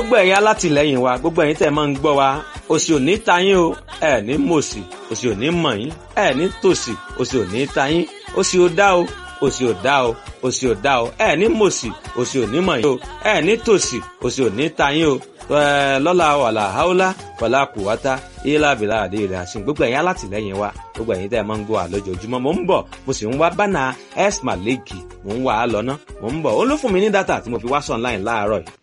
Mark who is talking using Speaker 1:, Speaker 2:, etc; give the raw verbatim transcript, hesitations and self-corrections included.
Speaker 1: gbogbo ẹ̀yin alátìlẹ́yìn wa gbogbo ẹ̀yin tẹ́ máa ń gbọ́ wa òsì ò ní ta yín o ẹ ní mòsì òsì ò ní mọ̀ yín ẹ ní tòsì òsì ò ní ta yín òsì ò dá o òsì ò dá o òsì ò dá o ẹ ní mòsì òsì ò ní mọ̀ yín o ẹ ní tòsì òsì ò ní ta yín o lọ́la wàlà haúlá wàlà kùwátá ilá bìlà àdé ìrìn àṣìn gbogbo ẹ̀yin alátìlẹ́yìn wa gbogbo ẹ̀yin tẹ́ ẹ máa ń gbọ́ wa lójoojúmọ́ mò ń bọ̀ mo sì ń wá bánà S Maliki mò ń wà á lọ ná mò ń bọ̀ ó ló fún mi ní dátà tí mo fi wá sọ online láàárọ̀ yìí